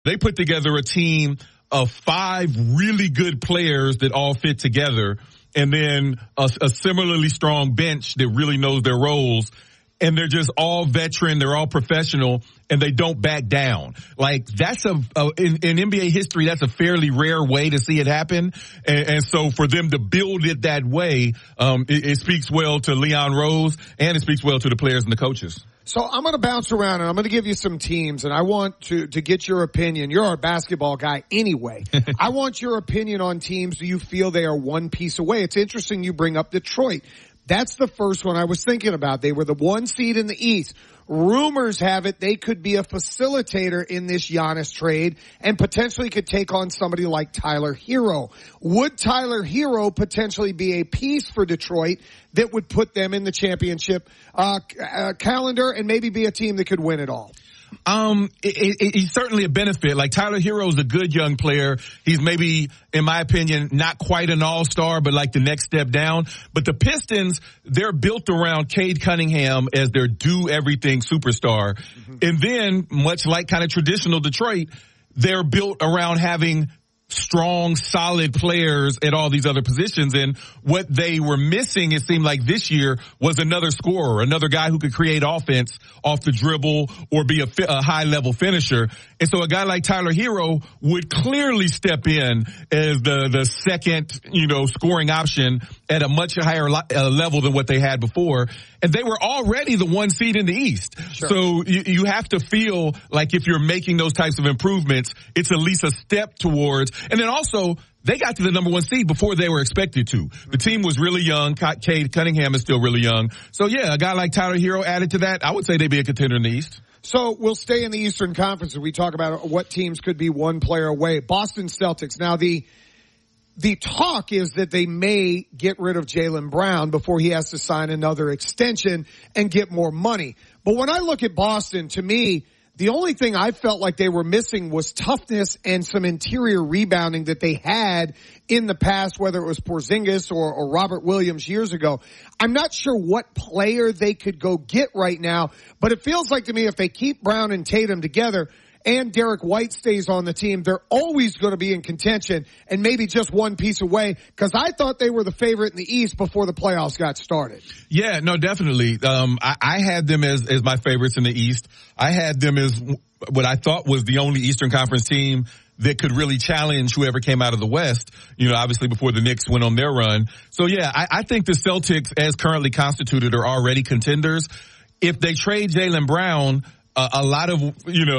They put together a team of 5 really good players that all fit together, and then a similarly strong bench that really knows their roles. And they're just all veteran, they're all professional, and they don't back down. Like, that's in NBA history, that's a fairly rare way to see it happen. And so for them to build it that way, it speaks well to Leon Rose, and it speaks well to the players and the coaches. So I'm going to bounce around, and I'm going to give you some teams, and I want to get your opinion. You're a basketball guy anyway. I want your opinion on teams. Do you feel they are one piece away? It's interesting you bring up Detroit. That's the first one I was thinking about. They were the 1 seed in the East. Rumors have it they could be a facilitator in this Giannis trade and potentially could take on somebody like Tyler Hero. Would Tyler Hero potentially be a piece for Detroit that would put them in the championship calendar and maybe be a team that could win it all? He's certainly a benefit. Like, Tyler Hero's a good young player. He's maybe, in my opinion, not quite an all-star, but like the next step down. But the Pistons, they're built around Cade Cunningham as their do-everything superstar. Mm-hmm. And then, much like kind of traditional Detroit, they're built around having strong, solid players at all these other positions. And what they were missing, it seemed like this year, was another scorer, another guy who could create offense off the dribble or be a high-level finisher. And so a guy like Tyler Hero would clearly step in as the second, scoring option at a much higher level than what they had before. And they were already the 1 seed in the East. Sure. So you have to feel like if you're making those types of improvements, it's at least a step towards. And then also, they got to the number 1 seed before they were expected to. The team was really young. Cade Cunningham is still really young. So yeah, a guy like Tyler Hero added to that, I would say they'd be a contender in the East. So we'll stay in the Eastern Conference and we talk about what teams could be one player away. Boston Celtics. Now the talk is that they may get rid of Jaylen Brown before he has to sign another extension and get more money. But when I look at Boston, to me, the only thing I felt like they were missing was toughness and some interior rebounding that they had in the past, whether it was Porzingis or Robert Williams years ago. I'm not sure what player they could go get right now, but it feels like to me if they keep Brown and Tatum together and Derek White stays on the team, they're always going to be in contention and maybe just one piece away, because I thought they were the favorite in the East before the playoffs got started. Yeah, no, definitely. I had them as my favorites in the East. I had them as what I thought was the only Eastern Conference team that could really challenge whoever came out of the West, obviously before the Knicks went on their run. So yeah, I think the Celtics, as currently constituted, are already contenders. If they trade Jaylen Brown, a lot of,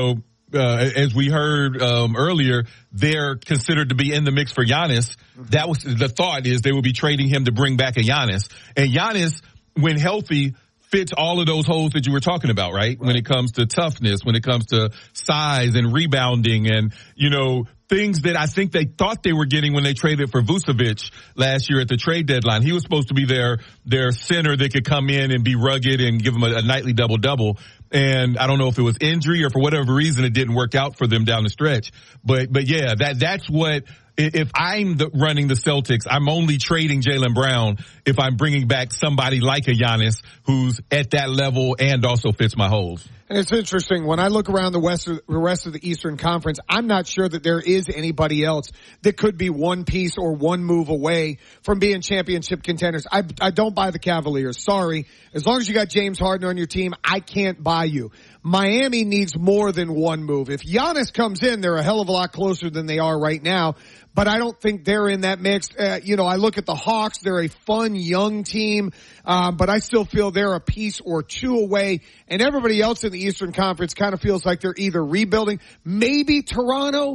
as we heard earlier, they're considered to be in the mix for Giannis. That was the thought, is they would be trading him to bring back a Giannis. And Giannis, when healthy, fits all of those holes that you were talking about, right? When it comes to toughness, when it comes to size and rebounding and, things that I think they thought they were getting when they traded for Vucevic last year at the trade deadline. He was supposed to be their center that could come in and be rugged and give them a nightly double-double. And I don't know if it was injury or for whatever reason it didn't work out for them down the stretch. But yeah, that's what, if I'm running the Celtics, I'm only trading Jaylen Brown if I'm bringing back somebody like a Giannis who's at that level and also fits my holes. And it's interesting, when I look around the rest of the Eastern Conference, I'm not sure that there is anybody else that could be one piece or one move away from being championship contenders. I don't buy the Cavaliers. Sorry. As long as you got James Harden on your team, I can't buy you. Miami needs more than one move. If Giannis comes in, they're a hell of a lot closer than they are right now. But I don't think they're in that mix. I look at the Hawks. They're a fun, young team. But I still feel they're a piece or two away. And everybody else in the Eastern Conference kind of feels like they're either rebuilding. Maybe Toronto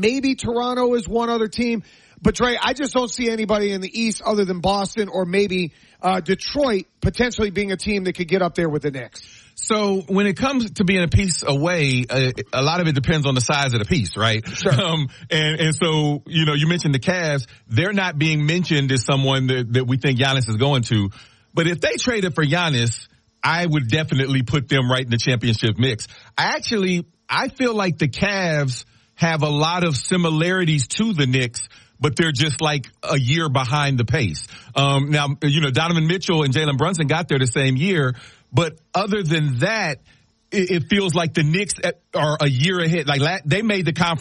is one other team. But Dre, I just don't see anybody in the East other than Boston or maybe Detroit potentially being a team that could get up there with the Knicks. So when it comes to being a piece away, a lot of it depends on the size of the piece, right? Sure. And so, you mentioned the Cavs. They're not being mentioned as someone that we think Giannis is going to. But if they traded for Giannis, I would definitely put them right in the championship mix. I feel like the Cavs have a lot of similarities to the Knicks, but they're just like a year behind the pace. Now, Donovan Mitchell and Jalen Brunson got there the same year. But other than that, it feels like the Knicks are a year ahead. Like they made the conference